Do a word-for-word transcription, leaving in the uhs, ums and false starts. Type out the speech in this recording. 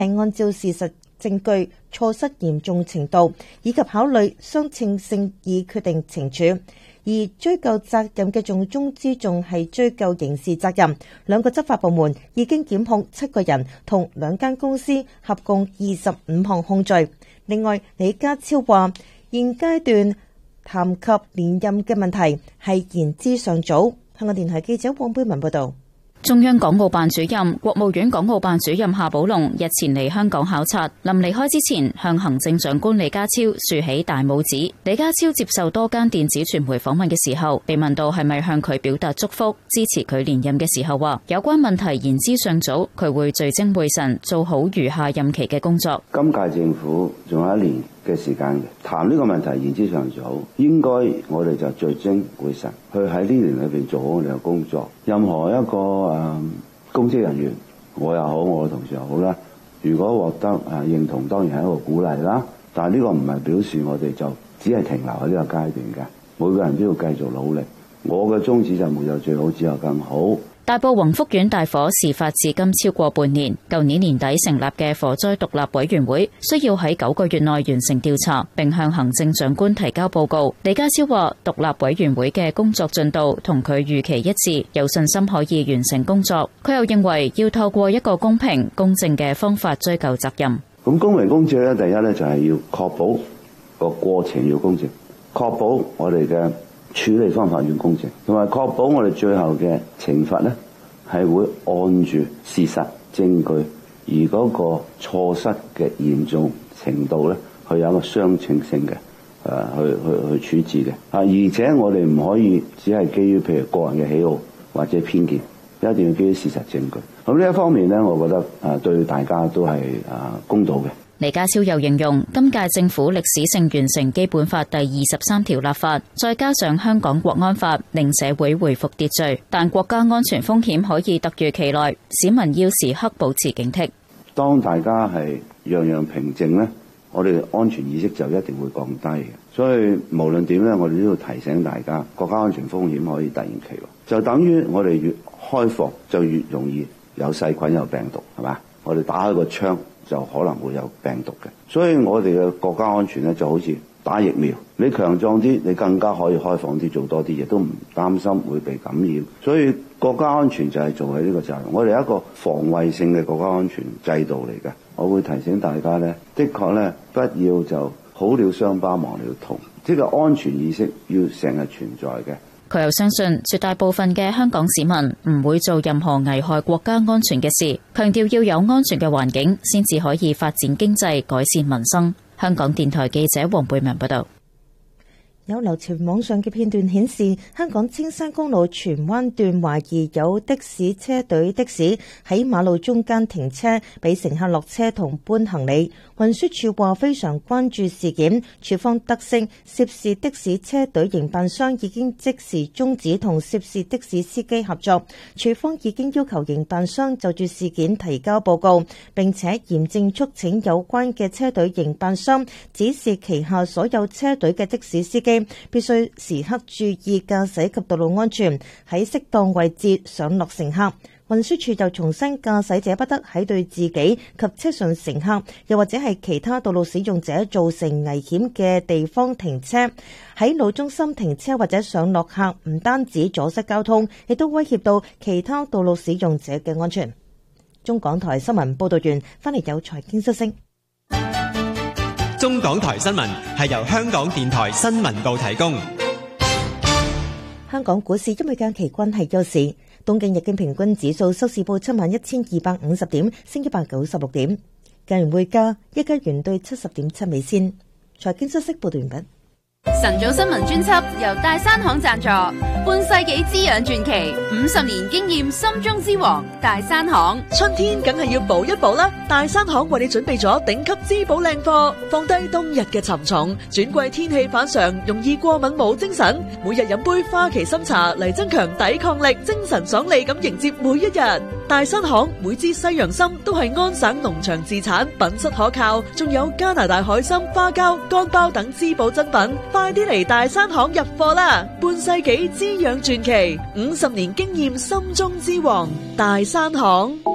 係按照事實證據、錯失嚴重程度以及考慮相稱性而決定懲處。而追究責任嘅重中之重係追究刑事責任。兩個執法部門已經檢控七個人同兩間公司，合共二十五項控罪。另外，李家超話現階段談及連任嘅問題係言之尚早。香港電台記者黃貝文報道。 中央港澳辦主任、國務院港澳辦主任夏寶龍日前嚟香港考察，臨離開之前向行政長官李家超豎起大拇指。李家超接受多間電子傳媒訪問嘅時候，被問到係咪向佢表達祝福、支持佢連任嘅時候，話有關問題言之尚早，佢會聚精會神做好餘下任期嘅工作。 今屆政府仲有一年嘅時間嘅，談呢個問題言之尚早，應該我哋就聚精會神去喺呢年裏邊做好我哋嘅工作。任何一個誒、呃、公職人員，我又好，我嘅同事又好啦，如果獲得誒、呃、認同，當然係一個鼓勵啦。但係呢個唔係表示我哋就只係停留喺呢個階段嘅，每個人都要繼續努力。我嘅宗旨就沒有最好，只有更好。 大埔宏福苑大火事發至今超過半年，舊年年底成立嘅火災獨立委員會需要喺九個月內完成調查，並向行政長官提交報告。李家超話，獨立委員會嘅工作進度同佢預期一致，有信心可以完成工作。佢又認為要透過一個公平公正嘅方法追究責任。 咁公平公正咧，第一咧就係要確保個過程要公正，確保我哋嘅處理方法要公正，同埋確保我哋最後嘅懲罰呢係會按住事實證據，而嗰個錯失嘅嚴重程度呢，去有一個相稱性嘅誒去去去處置嘅啊！而且我哋唔可以只係基於譬如個人嘅喜好或者偏見，一定要基於事實證據。咁呢一方面呢，我覺得誒對大家都係誒公道嘅。 李家超又形容今屆政府歷史性完成基本法第二十三條立法，再加上香港國安法令社會回復秩序，但國家安全風險可以突如其來，市民要時刻保持警惕。 當大家係樣樣平靜呢，我哋安全意識就一定會降低嘅。所以無論點呢，我哋都要提醒大家，國家安全風險可以突然其來，就等於我哋越開放就越容易有細菌有病毒，係嘛？我哋打開個窗就可能會有病毒嘅，所以我哋嘅國家安全咧就好似打疫苗，你強壯啲，你更加可以開放啲做多啲嘢，都唔擔心會被感染。所以國家安全就係做喺呢個責任，我哋一個防衛性嘅國家安全制度嚟嘅。我會提醒大家咧，的確咧不要就好了傷疤忘了痛，呢個安全意識要成日存在嘅。 佢又相信絕大部分嘅香港市民唔會做任何危害國家安全嘅事，強調要有安全嘅環境先至可以發展經濟、改善民生。香港電台記者黃貝文報道。有流傳網上嘅片段顯示，香港青山公路荃灣段懷疑有的士車隊的士喺馬路中間停車，俾乘客落車同搬行李。運輸署話非常關注事件，署方得悉涉事的士車隊營辦商已經即時終止同涉事的士司機合作，署方已經要求營辦商就住事件提交報告，並且嚴正促請有關嘅車隊營辦商指示旗下所有車隊嘅的士司機必須時刻注意駕駛及道路安全，喺適當位置上落乘客。運輸署又重申，駕駛者不得喺對自己及車上乘客，又或者係其他道路使用者造成危險嘅地方停車。喺路中心停車或者上落客，唔單止阻塞交通，亦都威脅到其他道路使用者嘅安全。中港台新聞報道完，翻嚟有財經消息。 中港台新聞係由香港電台新聞部提供。 香港股市因為假期關係休市，東京日經平均指數收市報七萬一千二百五十點，升一百九十六點。近年匯價一加元兌七十點七美仙。財經消息報道完畢。 晨早新聞專輯由大山行贊助，半世紀滋養傳奇，五十年經驗心中之王大山行。 春天梗係要補一補啦，大山行為你準備咗頂級滋補靚貨，放低冬日嘅沉重，轉季天氣反常，容易過敏冇精神，每日飲杯花旗參茶嚟增強抵抗力，精神爽利咁迎接每一日。大山行每支西洋參都係安省農場自產，品質可靠，仲有加拿大海參、花膠、乾包等滋補珍品。快啲嚟大山行入貨啦！半世紀滋養傳奇，五十年經驗心中之王，大山行。